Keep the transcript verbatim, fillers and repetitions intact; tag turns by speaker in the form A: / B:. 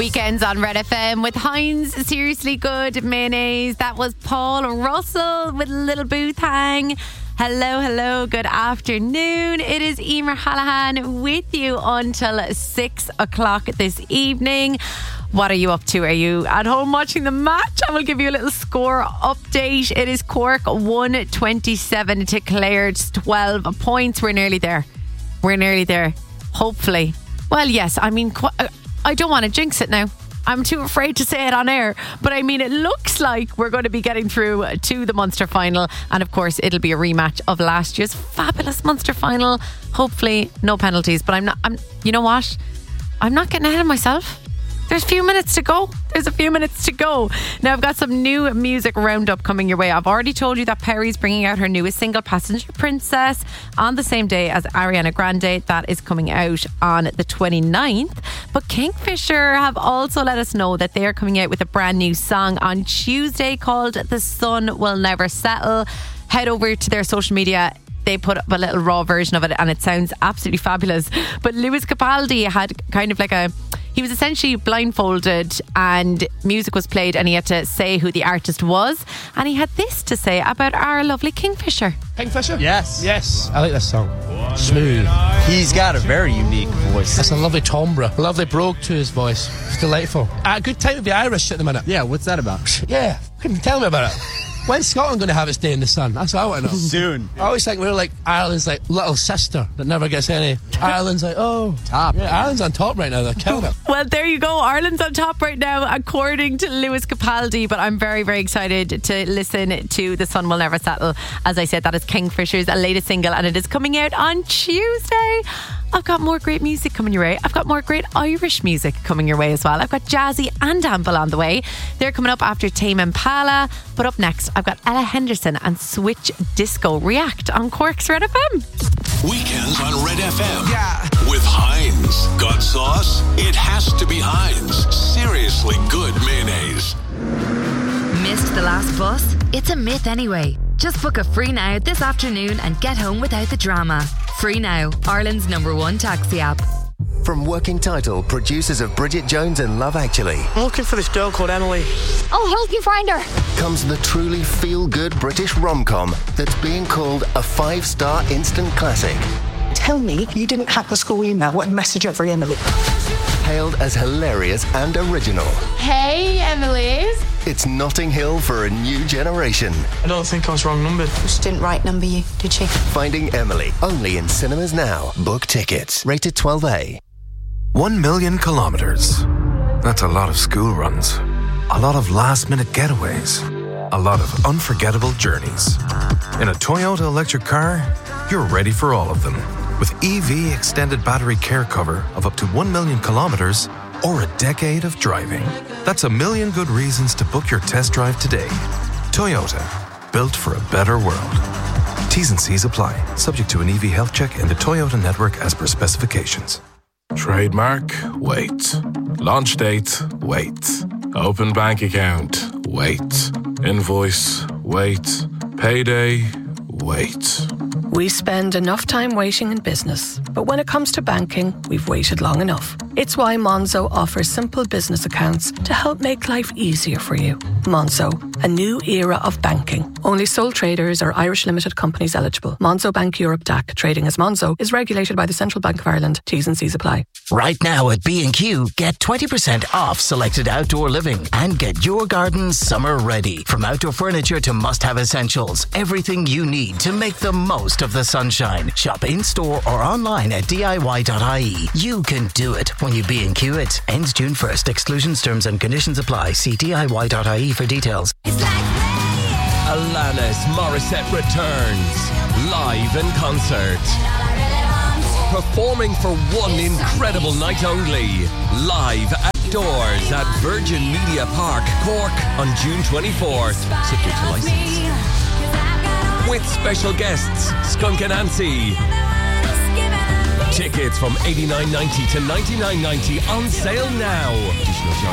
A: Weekends on Red F M with Heinz Seriously Good Mayonnaise. That was Paul Russell with Little Booth Hang. Hello, hello, good afternoon. It is Emer Hallahan with you until six o'clock this evening. What are you up to? Are you at home watching the match? I will give you a little score update. It is Cork one twenty-seven to Clare's twelve points. We're nearly there. We're nearly there. Hopefully. Well, yes, I mean, I don't want to jinx it now. I'm too afraid to say it on air. But I mean, it looks like we're going to be getting through to the Munster final. And of course, it'll be a rematch of last year's fabulous Munster final. Hopefully, no penalties. But I'm not, I'm, you know what? I'm not getting ahead of myself. There's a few minutes to go. There's a few minutes to go. Now, I've got some new music roundup coming your way. I've already told you that Perry's bringing out her newest single, Passenger Princess, on the same day as Ariana Grande. That is coming out on the twenty-ninth. But Kingfisher have also let us know that they are coming out with a brand new song on Tuesday called The Sun Will Never Settle. Head over to their social media. They put up a little raw version of it and it sounds absolutely fabulous. But Lewis Capaldi had kind of like a... He was essentially blindfolded and music was played and he had to say who the artist was. And he had this to say about our lovely Kingfisher.
B: Kingfisher?
C: Yes.
B: Yes. I like this song. Smooth.
C: He's got a very unique voice.
B: That's a lovely timbre. A lovely brogue to his voice. It's delightful. A good time to be Irish at the minute.
C: Yeah, what's that about?
B: Yeah. Couldn't tell me about it. When's Scotland going to have its day in the sun? That's what I want to know.
C: Soon.
B: I always think we're like Ireland's like little sister that never gets any. Ireland's like, oh,
C: top.
B: Yeah, Ireland's on top right now. They're killing it.
A: Well, there you go. Ireland's on top right now, according to Lewis Capaldi. But I'm very, very excited to listen to The Sun Will Never Settle. As I said, that is Kingfisher's latest single, and it is coming out on Tuesday. I've got more great music coming your way. I've got more great Irish music coming your way as well. I've got Jazzy and Amble on the way. They're coming up after Tame Impala. But up next, I've got Ella Henderson and Switch Disco React on Cork's Red F M.
D: Weekends on Red F M.
E: Yeah.
D: With Heinz. Got sauce? It has to be Heinz. Seriously good mayonnaise.
F: Missed the last bus? It's a myth anyway. Just book a Free Now this afternoon and get home without the drama. Free Now, Ireland's number one taxi app.
G: From Working Title, producers of Bridget Jones and Love Actually.
B: I'm looking for this girl called Emily.
H: I'll help you find her.
G: Comes the truly feel-good British rom-com that's being called a five-star instant classic.
I: Tell me you didn't hack the school email. What a message over Emily.
G: Hailed as hilarious and original.
H: Hey, Emily's.
G: It's Notting Hill for a new generation.
B: I don't think I was wrong numbered.
I: She didn't right number you, did she?
G: Finding Emily, only in cinemas now. Book tickets. Rated twelve A.
J: One million kilometres. That's a lot of school runs. A lot of last-minute getaways. A lot of unforgettable journeys. In a Toyota electric car, you're ready for all of them. With E V extended battery care cover of up to one million kilometres or a decade of driving. That's a million good reasons to book your test drive today. Toyota, built for a better world. T's and C's apply, subject to an E V health check in the Toyota network as per specifications.
K: Trademark, wait. Launch date, wait. Open bank account, wait. Invoice, wait. Payday, wait.
L: We spend enough time waiting in business, but when it comes to banking, we've waited long enough. It's why Monzo offers simple business accounts to help make life easier for you. Monzo, a new era of banking. Only sole traders or Irish limited companies eligible. Monzo Bank Europe D A C, trading as Monzo, is regulated by the Central Bank of Ireland. T's and C's apply.
M: Right now at B and Q, get twenty percent off selected outdoor living and get your garden summer ready. From outdoor furniture to must-have essentials, everything you need to make the most of the sunshine. Shop in-store or online at D I Y dot I E. You can do it when you B and Q it. Ends June first. Exclusions, terms and conditions apply. See D I Y dot I E for details.
N: It's like Alanis Morissette returns live in concert. Performing for one incredible night only. Live outdoors at Virgin Media Park, Cork on June twenty-fourth. Subject to licence. With special guests, Skunk and Nancy. Tickets from eighty-nine ninety to ninety-nine ninety on sale now. Additional charge